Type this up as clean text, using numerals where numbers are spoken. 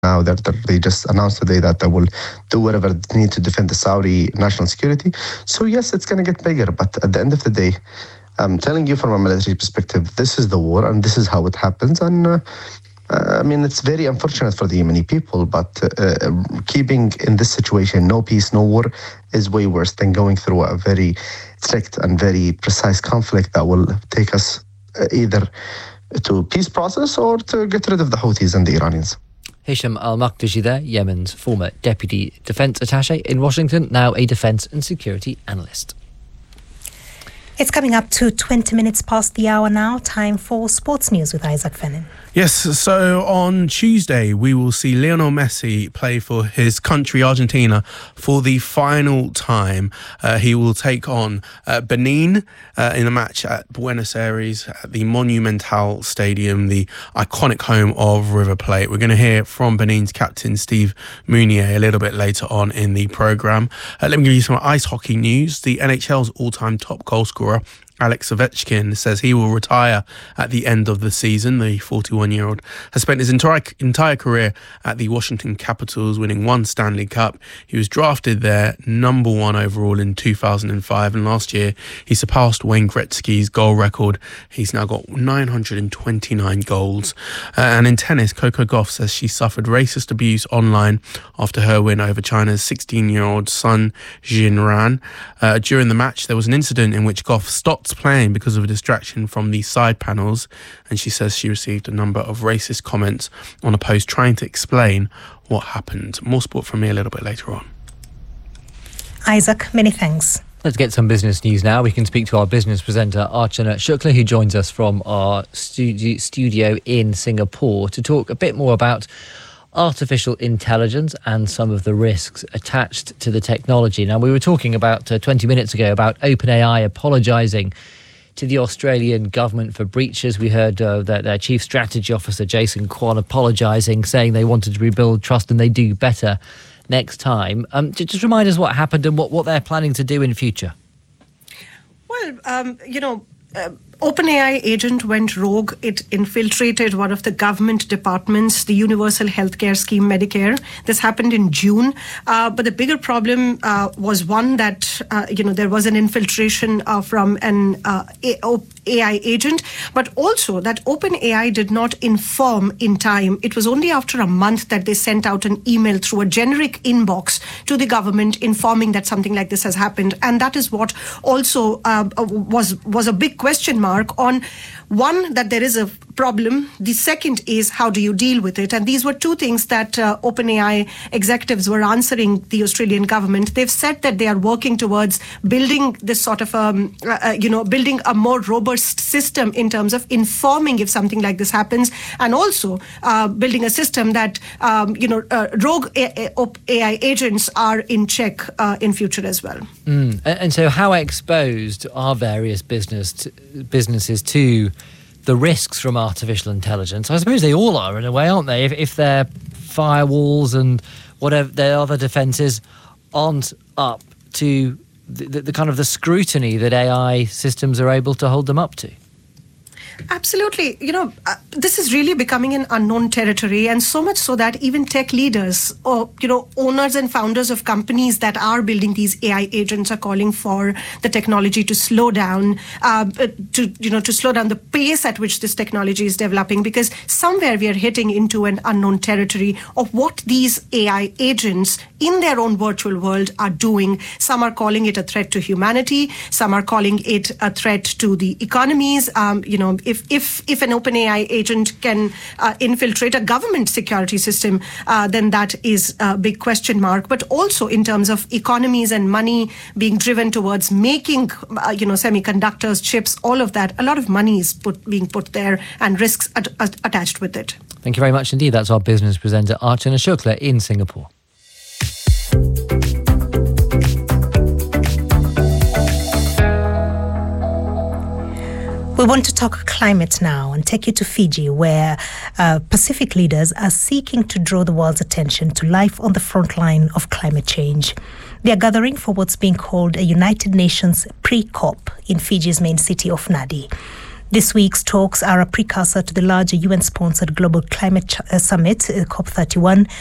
now. They just announced today that they will do whatever they need to defend the Saudi national security. So yes, it's going to get bigger. But at the end of the day, I'm telling you from a military perspective, this is the war and this is how it happens. And it's very unfortunate for the Yemeni people, but keeping in this situation, no peace, no war, is way worse than going through a very strict and very precise conflict that will take us either to a peace process or to get rid of the Houthis and the Iranians. Hisham Al-Makdisi there, Yemen's former Deputy Defence Attaché in Washington, now a Defence and Security Analyst. It's coming up to 20 minutes past the hour now. Time for sports news with Isaac Fennin. Yes, so on Tuesday we will see Lionel Messi play for his country Argentina for the final time. He will take on Benin in a match at Buenos Aires at the Monumental Stadium, the iconic home of River Plate. We're going to hear from Benin's captain Steve Mounier a little bit later on in the programme. Let me give you some ice hockey news. The NHL's all-time top goal scorer Alex Ovechkin says he will retire at the end of the season. The 41-year-old has spent his entire career at the Washington Capitals, winning 1 Stanley Cup. He was drafted there number 1 overall in 2005, and last year he surpassed Wayne Gretzky's goal record. He's now got 929 goals. And in tennis, Coco Gauff says she suffered racist abuse online after her win over China's 16-year-old Sun Jinran. During the match, there was an incident in which Gauff stopped playing because of a distraction from the side panels, and she says she received a number of racist comments on a post trying to explain what happened. More sport from me a little bit later on. Isaac, many thanks. Let's get some business news now. We can speak to our business presenter Archana Shukla, who joins us from our studio in Singapore to talk a bit more about artificial intelligence and some of the risks attached to the technology. Now, we were talking about 20 minutes ago about OpenAI apologising to the Australian government for breaches. We heard that their Chief Strategy Officer, Jason Kwan, apologising, saying they wanted to rebuild trust and they do better next time. Just remind us what happened and what they're planning to do in future. Well, OpenAI agent went rogue. It infiltrated one of the government departments, the Universal Healthcare Scheme, Medicare. This happened in June. But the bigger problem was one that, there was an infiltration from an AI agent, but also that OpenAI did not inform in time. It was only after a month that they sent out an email through a generic inbox to the government informing that something like this has happened. And that is what also was a big question mark on, one, that there is a problem. The second is, how do you deal with it? And these were two things that OpenAI executives were answering the Australian government. They've said that they are working towards building this sort of, building a more robust system in terms of informing if something like this happens, and also building a system that, rogue AI agents are in check in future as well. And so how exposed are various businesses to the risks from artificial intelligence? I suppose they all are in a way, aren't they? If their firewalls and whatever their other defences aren't up to the kind of the scrutiny that AI systems are able to hold them up to. Absolutely. This is really becoming an unknown territory, and so much so that even tech leaders or, owners and founders of companies that are building these AI agents are calling for the technology to slow down, to slow down the pace at which this technology is developing, because somewhere we are hitting into an unknown territory of what these AI agents in their own virtual world are doing. Some are calling it a threat to humanity. Some are calling it a threat to the economies. If an OpenAI agent can infiltrate a government security system, then that is a big question mark. But also in terms of economies and money being driven towards making, semiconductors, chips, all of that, a lot of money is being put there and risks attached with it. Thank you very much indeed. That's our business presenter, Archana Shukla in Singapore. We want to talk climate now and take you to Fiji, where Pacific leaders are seeking to draw the world's attention to life on the front line of climate change. They are gathering for what's being called a United Nations pre-COP in Fiji's main city of Nadi. This week's talks are a precursor to the larger UN-sponsored Global Climate Summit, COP31,